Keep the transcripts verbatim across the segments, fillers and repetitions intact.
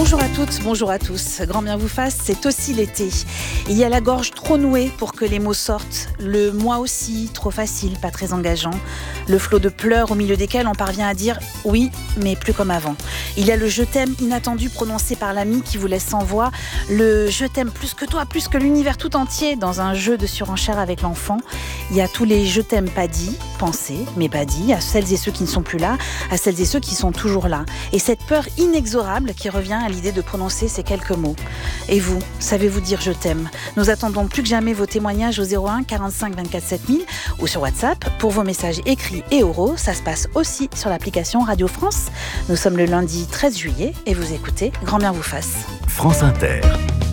Bonjour à toutes, bonjour à tous. Grand bien vous fasse, c'est aussi l'été. Il y a la gorge trop nouée pour que les mots sortent. Le moi aussi, trop facile, pas très engageant. Le flot de pleurs au milieu desquels on parvient à dire oui, mais plus comme avant. Il y a le je t'aime inattendu prononcé par l'ami qui vous laisse sans voix. Le je t'aime plus que toi, plus que l'univers tout entier dans un jeu de surenchère avec l'enfant. Il y a tous les je t'aime pas dit, pensés, mais pas dit, à celles et ceux qui ne sont plus là, à celles et ceux qui sont toujours là. Et cette peur inexorable qui revient à l'idée de prononcer ces quelques mots. Et vous, savez-vous dire je t'aime ? Nous attendons plus que jamais vos témoignages au zéro un quarante-cinq vingt-quatre sept mille ou sur WhatsApp pour vos messages écrits et oraux. Ça se passe aussi sur l'application Radio France. Nous sommes le lundi treize juillet et vous écoutez Grand bien vous fasse. France Inter.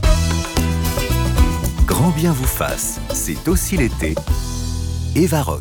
Grand bien vous fasse, c'est aussi l'été. Eva Rock.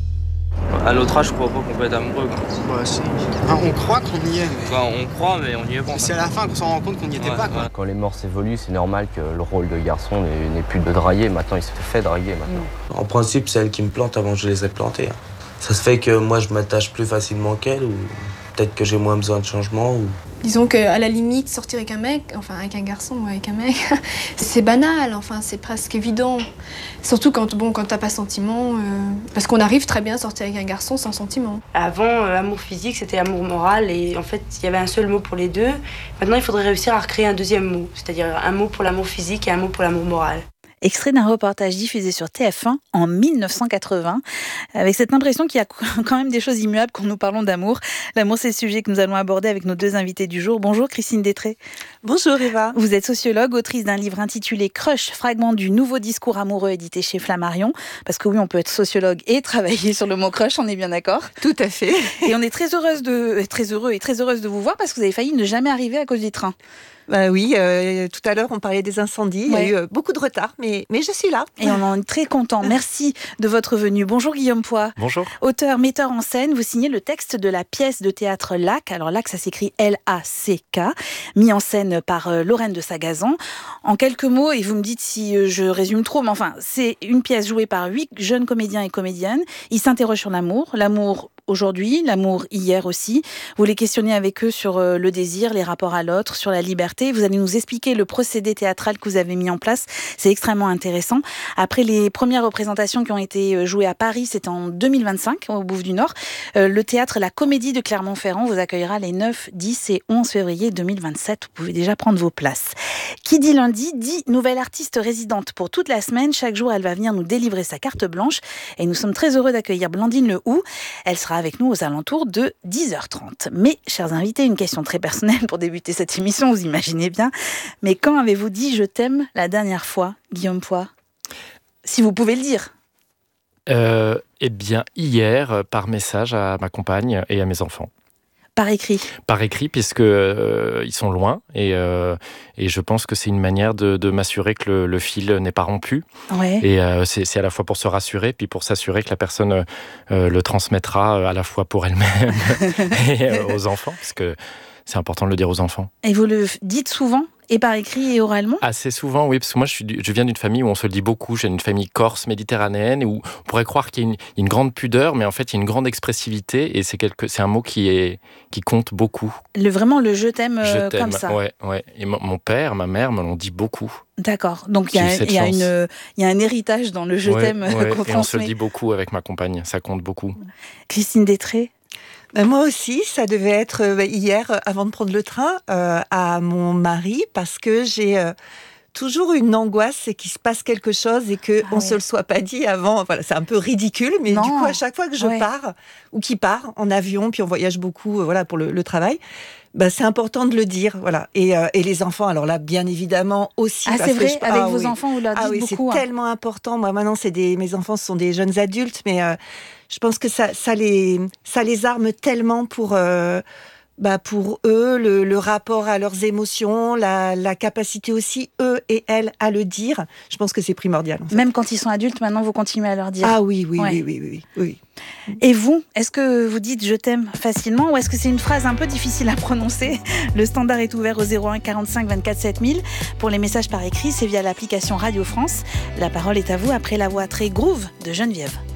À notre âge, je crois pas qu'on peut être amoureux. Quoi. Ouais, si. Enfin, on croit qu'on y est, mais... Enfin, on croit, mais on y est pas. C'est à la fin qu'on s'en rend compte qu'on n'y était ouais, pas. Quoi. Ouais. Quand les mœurs évoluent, c'est normal que le rôle de garçon n'est, n'est plus de draguer. Maintenant, il se fait draguer. Maintenant. Mmh. En principe, c'est elle qui me plante avant que je les ai plantés. Ça se fait que moi, je m'attache plus facilement qu'elle, ou peut-être que j'ai moins besoin de changement. Ou... Disons qu'à la limite, sortir avec un mec, enfin avec un garçon ou avec un mec, c'est banal, enfin c'est presque évident. Surtout quand, bon, quand t'as pas sentiment, euh, parce qu'on arrive très bien à sortir avec un garçon sans sentiment. Avant, euh, amour physique, c'était amour moral, et en fait, il y avait un seul mot pour les deux. Maintenant, il faudrait réussir à recréer un deuxième mot, c'est-à-dire un mot pour l'amour physique et un mot pour l'amour moral. Extrait d'un reportage diffusé sur T F un en mille neuf cent quatre-vingts, avec cette impression qu'il y a quand même des choses immuables quand nous parlons d'amour. L'amour, c'est le sujet que nous allons aborder avec nos deux invités du jour. Bonjour Christine Détré. Bonjour Eva. Vous êtes sociologue, autrice d'un livre intitulé Crush, fragment du nouveau discours amoureux édité chez Flammarion. Parce que oui, on peut être sociologue et travailler sur le mot crush, on est bien d'accord ? Tout à fait. Et on est très heureuse de, très heureux et très heureuse de vous voir parce que vous avez failli ne jamais arriver à cause du train. Bah oui, euh, tout à l'heure on parlait des incendies, ouais. Il y a eu euh, beaucoup de retard, mais, mais je suis là. Et on en est très content. Merci de votre venue. Bonjour Guillaume Poix. Bonjour. Auteur, metteur en scène, vous signez le texte de la pièce de théâtre Lac. Alors Lac, ça s'écrit L A C K, mis en scène par euh, Lorraine de Sagazan. En quelques mots, et vous me dites si euh, je résume trop, mais enfin, c'est une pièce jouée par huit jeunes comédiens et comédiennes. Ils s'interrogent sur l'amour, l'amour aujourd'hui, l'amour hier aussi. Vous les questionnez avec eux sur euh, le désir, les rapports à l'autre, sur la liberté. Vous allez nous expliquer le procédé théâtral que vous avez mis en place. C'est extrêmement intéressant. Après les premières représentations qui ont été jouées à Paris, c'était en deux mille vingt-cinq, au Bouffe du Nord. Euh, le théâtre La Comédie de Clermont-Ferrand vous accueillera les neuf, dix et onze février deux mille vingt-sept. Vous pouvez déjà prendre vos places. Qui dit lundi, dit nouvelle artiste résidente pour toute la semaine. Chaque jour, elle va venir nous délivrer sa carte blanche. Et nous sommes très heureux d'accueillir Blandine Le Houx. Elle sera avec nous aux alentours de dix heures trente. Mais, chers invités, une question très personnelle pour débuter cette émission, vous imaginez bien. Mais quand avez-vous dit « je t'aime » la dernière fois, Guillaume Poix ? Si vous pouvez le dire. Euh, eh bien, hier, par message à ma compagne et à mes enfants. Par écrit. Par écrit, puisque euh, ils sont loin et, euh, et je pense que c'est une manière de, de m'assurer que le, le fil n'est pas rompu. Ouais. Et euh, c'est, c'est à la fois pour se rassurer, puis pour s'assurer que la personne euh, le transmettra à la fois pour elle-même et euh, aux enfants, parce que c'est important de le dire aux enfants. Et vous le dites souvent ? Et par écrit et oralement ? Assez souvent, oui, parce que moi, je, suis, je viens d'une famille où on se le dit beaucoup. J'ai une famille corse, méditerranéenne, où on pourrait croire qu'il y a une, une grande pudeur, mais en fait, il y a une grande expressivité, et c'est, quelque, c'est un mot qui, est, qui compte beaucoup. Le, vraiment, le « je t'aime, je euh, » t'aime, comme ça. Ouais, ouais. Et mon, mon père, ma mère me l'ont dit beaucoup. D'accord. Donc, il y, y, y a un héritage dans le « je ouais, t'aime ouais, » qu'on et transmet. on se le dit beaucoup avec ma compagne. Ça compte beaucoup. Christine Détré ? Ben moi aussi, ça devait être euh, hier, avant de prendre le train, euh, à mon mari, parce que j'ai euh, toujours une angoisse, c'est qu'il se passe quelque chose et qu'on ah ne ouais. se le soit pas dit avant. Voilà, c'est un peu ridicule, mais non. Du coup, à chaque fois que je ouais. pars, ou qu'il part en avion, puis on voyage beaucoup euh, voilà, pour le, le travail, bah, c'est important de le dire, voilà. Et, euh, et les enfants, alors là, bien évidemment aussi. Ah, parce c'est vrai, que je... avec ah, vos oui. enfants, vous leur dites ah, oui, beaucoup. C'est hein. tellement important. Moi, maintenant, c'est des... mes enfants sont des jeunes adultes, mais euh, je pense que ça, ça, les... ça les arme tellement pour... Euh... Bah pour eux, le, le rapport à leurs émotions, la, la capacité aussi, eux et elles, à le dire, je pense que c'est primordial. En fait. Même quand ils sont adultes, maintenant, vous continuez à leur dire. Ah oui, oui, ouais. oui, oui, oui, oui, oui. Et vous, est-ce que vous dites « je t'aime » facilement ou est-ce que c'est une phrase un peu difficile à prononcer ? Le standard est ouvert au zéro un quarante-cinq vingt-quatre sept mille. Pour les messages par écrit, c'est via l'application Radio France. La parole est à vous après la voix très groove de Geneviève.